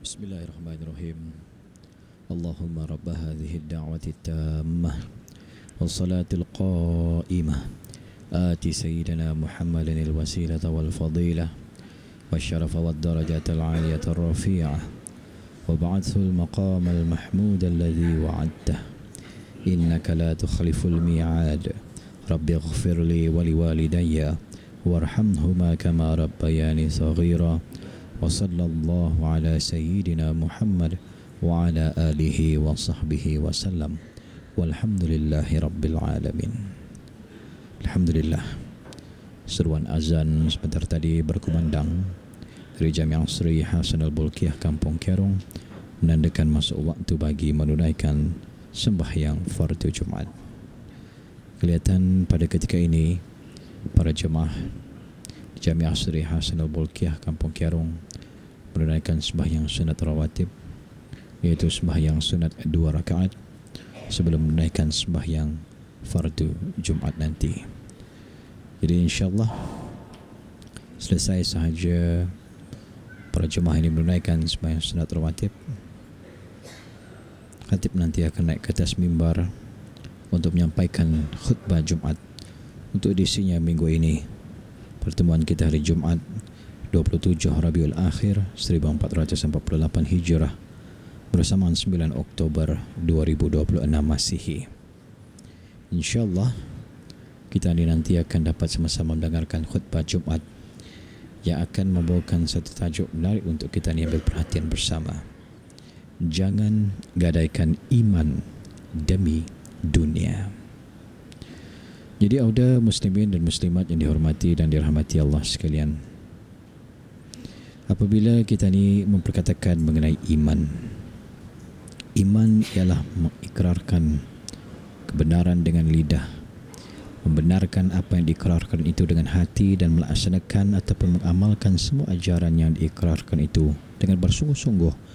Bismillahirrahmanirrahim. Allahumma rabb hadhihi ad-da'wati at-tammah was-salati al-qa'imah ati sayyidina Muhammadan al-wasilata wal-fadilah wasyarafa wad-darajata al-'aliyata ar-rafi'ah wa ba'athu al-maqama al-mahmud alladhi wa'adtah innaka la tukhliful mi'ad rabbi ighfir li wa liwalidayya warhamhuma kama rabbayani saghira wa sallallahu ala sayyidina Muhammad wa ala alihi wa sahbihi wa sallam walhamdulillahi rabbil alamin. Alhamdulillah, seruan azan sebentar tadi berkumandang dari Jamiah Sri Hasan Al-Bolkiah Kampung Kerong menandakan masuk waktu bagi menunaikan sembahyang fardu Jumaat. Kelihatan pada ketika ini para jemaah Jamiah Sri Hasan Al-Bolkiah Kampung Kerong menunaikan sembahyang sunat rawatib, iaitu sembahyang sunat 2 rakaat sebelum menunaikan sembahyang fardu Jumaat nanti. Jadi insyaAllah selesai sahaja para jemaah ini menunaikan sembahyang sunat rawatib, khatib nanti akan naik ke atas mimbar untuk menyampaikan khutbah Jumaat untuk edisinya minggu ini. Pertemuan kita hari Jumaat 27 Rabiul Akhir 1448 Hijrah bersamaan 9 Oktober 2026 Masihi. InsyaAllah kita nanti akan dapat sama-sama mendengarkan khutbah Jumaat yang akan membawakan satu tajuk menarik untuk kita ambil perhatian bersama. Jangan gadaikan iman demi dunia. Jadi auda muslimin dan muslimat yang dihormati dan dirahmati Allah sekalian, apabila kita ni memperkatakan mengenai iman, iman ialah mengikrarkan kebenaran dengan lidah, membenarkan apa yang diikrarkan itu dengan hati dan melaksanakan ataupun mengamalkan semua ajaran yang diikrarkan itu dengan bersungguh-sungguh